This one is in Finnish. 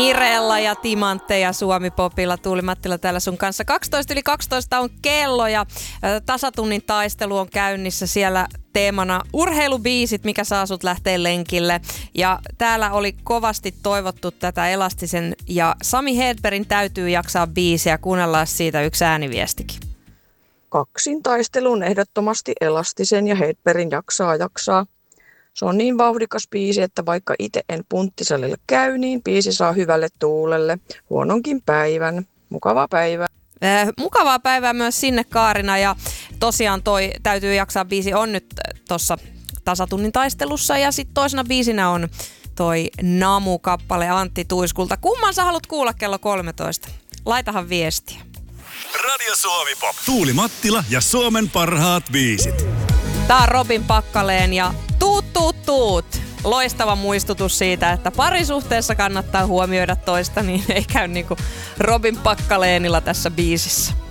Mirella ja Timantteja Suomi-popilla. Tuuli Mattila täällä sun kanssa. 12:12 on kello ja tasatunnin taistelu on käynnissä siellä teemana urheilubiisit, mikä saa sut lähteä lenkille. Ja täällä oli kovasti toivottu tätä Elastisen ja Sami Hedbergin Täytyy jaksaa biisiä. Kuunnellaan siitä yksi ääniviestikin. Kaksintaistelun ehdottomasti Elastisen ja Hedbergin jaksaa. Se on niin vauhdikas biisi, että vaikka itse en punttisalilla käy, niin biisi saa hyvälle tuulelle. Huononkin päivän. Mukavaa päivää. Mukavaa päivää myös sinne Kaarina ja tosiaan toi Täytyy jaksaa biisi on nyt tuossa tasatunnin taistelussa ja sitten toisena biisinä on toi Namu-kappale Antti Tuiskulta. Kumman sä haluat kuulla kello 13? Laitahan viestiä. Radio Suomi Pop. Tuuli Mattila ja Suomen parhaat biisit. Tää on Robin Pakkaleen ja tuut. Loistava muistutus siitä, että parisuhteessa kannattaa huomioida toista, niin ei käy niinku Robin Pakkaleenilla tässä biisissä.